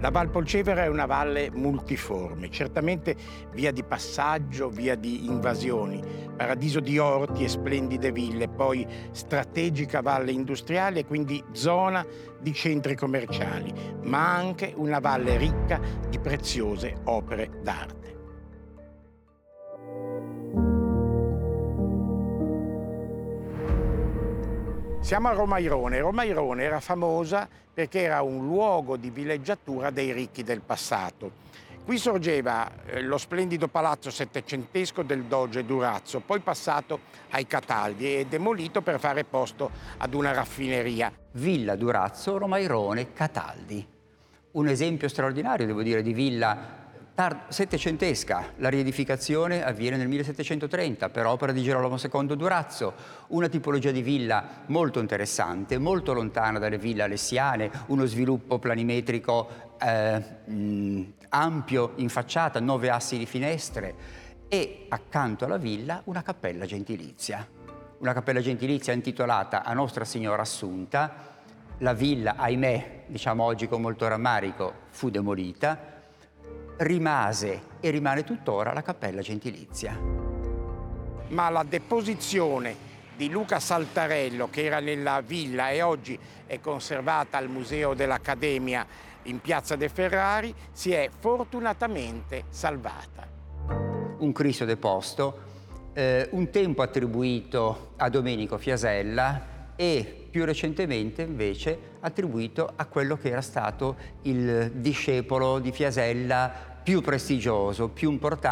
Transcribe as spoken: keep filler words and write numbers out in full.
La Val Polcevera è una valle multiforme, certamente via di passaggio, via di invasioni, paradiso di orti e splendide ville, poi strategica valle industriale e quindi zona di centri commerciali, ma anche una valle ricca di preziose opere d'arte. Siamo a Romairone. Romairone era famosa perché era un luogo di villeggiatura dei ricchi del passato. Qui sorgeva eh, lo splendido palazzo settecentesco del doge Durazzo, poi passato ai Cataldi e demolito per fare posto ad una raffineria. Villa Durazzo, Romairone, Cataldi. Un esempio straordinario, devo dire, di villa settecentesca. La riedificazione avviene nel millesettecentotrenta per opera di Gerolamo secondo Durazzo, una tipologia di villa molto interessante, molto lontana dalle ville alessiane, uno sviluppo planimetrico eh, mh, ampio in facciata, nove assi di finestre e accanto alla villa una cappella gentilizia. Una cappella gentilizia intitolata a Nostra Signora Assunta. La villa, ahimè, diciamo oggi con molto rammarico, fu demolita. Rimase e rimane tuttora la cappella gentilizia. Ma la deposizione di Luca Saltarello, che era nella villa e oggi è conservata al Museo dell'Accademia in Piazza De Ferrari, si è fortunatamente salvata. Un Cristo deposto, eh, un tempo attribuito a Domenico Fiasella e più recentemente invece attribuito a quello che era stato il discepolo di Fiasella più prestigioso, più importante.